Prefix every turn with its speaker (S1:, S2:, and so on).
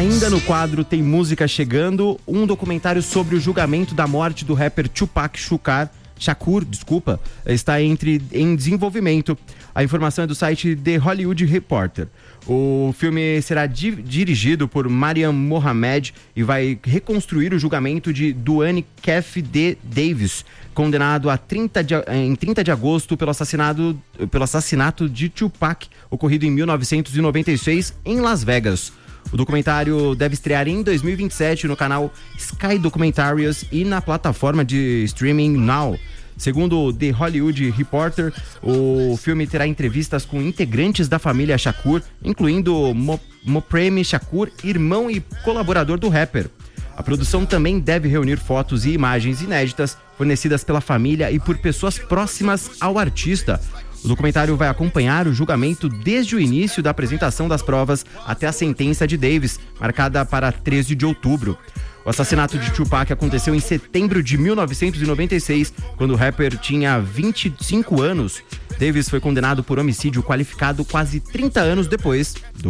S1: Ainda no quadro Tem Música Chegando, um documentário sobre o julgamento da morte do rapper Tupac Shakur, está em desenvolvimento. A informação é do site The Hollywood Reporter. O filme será dirigido por Mariam Mohamed e vai reconstruir o julgamento de Duane Keffe Davis, condenado em 30 de agosto pelo assassinato de Tupac, ocorrido em 1996 em Las Vegas. O documentário deve estrear em 2027 no canal Sky Documentaries e na plataforma de streaming Now. Segundo The Hollywood Reporter, o filme terá entrevistas com integrantes da família Shakur, incluindo Mopreme Shakur, irmão e colaborador do rapper. A produção também deve reunir fotos e imagens inéditas fornecidas pela família e por pessoas próximas ao artista. O documentário vai acompanhar o julgamento desde o início da apresentação das provas até a sentença de Davis, marcada para 13 de outubro. O assassinato de Tupac aconteceu em setembro de 1996, quando o rapper tinha 25 anos. Davis foi condenado por homicídio qualificado quase 30 anos depois do